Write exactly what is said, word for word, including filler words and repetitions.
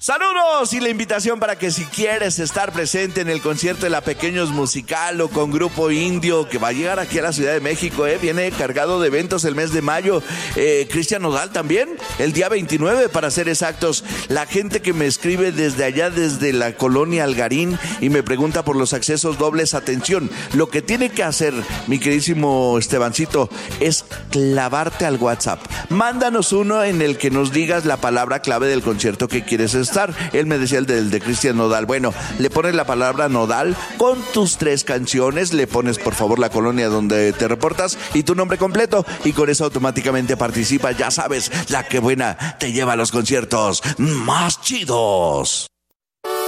Saludos y la invitación para que si quieres estar presente en el concierto de la Pequeños Musical o con Grupo Indio, que va a llegar aquí a la Ciudad de México, eh, viene cargado de eventos el mes de mayo. Eh, Cristian Nodal también, el día veintinueve para ser exactos. La gente que me escribe desde allá, desde la colonia Algarín, y me pregunta por los accesos dobles, atención, lo que tiene que hacer, mi queridísimo Estebancito, es clavarte al WhatsApp. Mándanos uno en el que nos digas la palabra clave del concierto que quieres estar. Él me decía el del de Cristian Nodal. Bueno, le pones la palabra Nodal con tus tres canciones, le pones por favor la colonia donde te reportas y tu nombre completo, y con eso automáticamente participas. Ya sabes, la que buena te lleva a los conciertos más chidos.